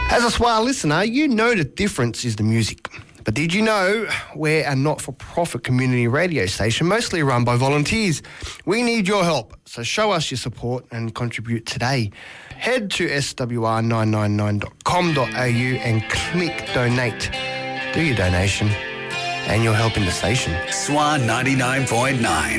As a SWAR listener, you know the difference is the music. But did you know we're a not-for-profit community radio station, mostly run by volunteers? We need your help, so show us your support and contribute today. Head to swr999.com.au and click donate. Do your donation and you're helping the station. SWAR 99.9.